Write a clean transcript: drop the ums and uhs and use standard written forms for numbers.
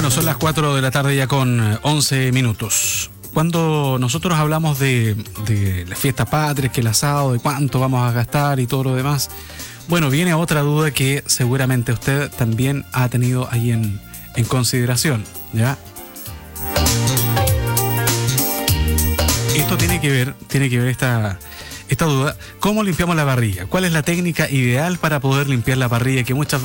Bueno, son las 4 de la tarde ya con 11 minutos. Cuando nosotros hablamos de las fiestas patrias, que el asado, de cuánto vamos a gastar y todo lo demás, bueno, viene otra duda que seguramente usted también ha tenido ahí en consideración, ¿ya? Esto tiene que ver esta duda, ¿cómo limpiamos la parrilla? ¿Cuál es la técnica ideal para poder limpiar la parrilla? Que muchas